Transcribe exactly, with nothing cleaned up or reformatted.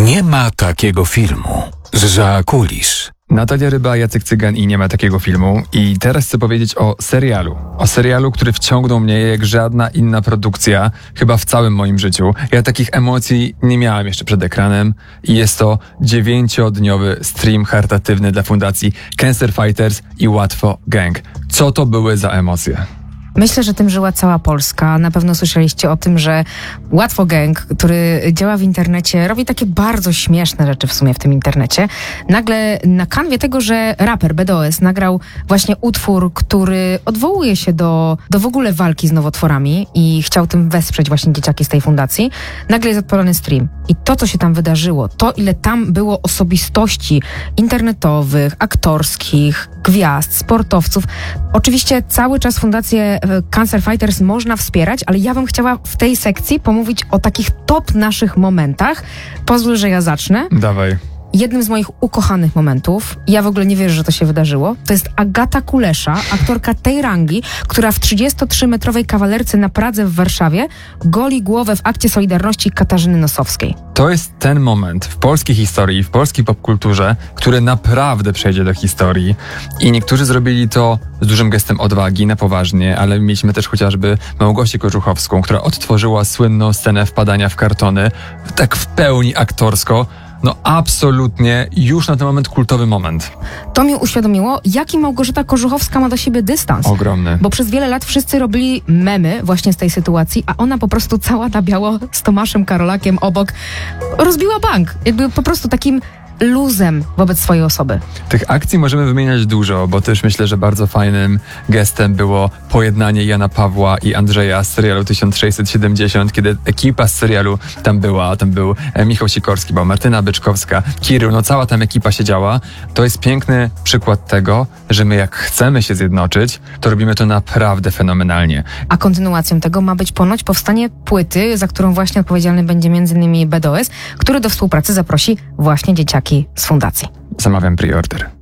Nie ma takiego filmu. Zza kulis. Natalia Ryba, Jacek Cygan i Nie ma takiego filmu. I teraz chcę powiedzieć o serialu. O serialu, który wciągnął mnie jak żadna inna produkcja, chyba w całym moim życiu. Ja takich emocji nie miałem jeszcze przed ekranem. I jest to dziewięciodniowy stream charytatywny dla fundacji Cancer Fighters i Łatwo Gang. Co to były za emocje? Myślę, że tym żyła cała Polska. Na pewno słyszeliście o tym, że Łatwo Gang, który działa w internecie, robi takie bardzo śmieszne rzeczy w sumie w tym internecie. Nagle na kanwie tego, że raper B D O S nagrał właśnie utwór, który odwołuje się do, do w ogóle walki z nowotworami i chciał tym wesprzeć właśnie dzieciaki z tej fundacji, nagle jest odpalony stream. I to, co się tam wydarzyło, to ile tam było osobistości internetowych, aktorskich, gwiazd, sportowców. Oczywiście cały czas fundację Cancer Fighters można wspierać, ale ja bym chciała w tej sekcji pomówić o takich top naszych momentach. Pozwól, że ja zacznę. Dawaj. Jednym z moich ukochanych momentów, ja w ogóle nie wierzę, że to się wydarzyło, to jest Agata Kulesza, aktorka tej rangi, która w trzydziestotrzymetrowej kawalerce na Pradze w Warszawie goli głowę w akcie Solidarności Katarzyny Nosowskiej. To jest ten moment w polskiej historii, w polskiej popkulturze, który naprawdę przejdzie do historii. I niektórzy zrobili to z dużym gestem odwagi, na poważnie, ale mieliśmy też chociażby Małgosię Korzuchowską, która odtworzyła słynną scenę wpadania w kartony, tak w pełni aktorsko. No absolutnie już na ten moment kultowy moment. To mi uświadomiło, jaki Małgorzata Korzuchowska ma do siebie dystans. Ogromny. Bo przez wiele lat wszyscy robili memy właśnie z tej sytuacji, a ona po prostu cała na biało z Tomaszem Karolakiem obok rozbiła bank. Jakby po prostu takim luzem wobec swojej osoby. Tych akcji możemy wymieniać dużo, bo też myślę, że bardzo fajnym gestem było pojednanie Jana Pawła i Andrzeja z serialu tysiąc sześćset siedemdziesiąt, kiedy ekipa z serialu tam była, tam był Michał Sikorski, była Martyna Byczkowska, Kirył, no cała tam ekipa siedziała. To jest piękny przykład tego, że my jak chcemy się zjednoczyć, to robimy to naprawdę fenomenalnie. A kontynuacją tego ma być ponoć powstanie płyty, za którą właśnie odpowiedzialny będzie między innymi B D O S, który do współpracy zaprosi właśnie dzieciaki z fundacji. Zamawiam preorder.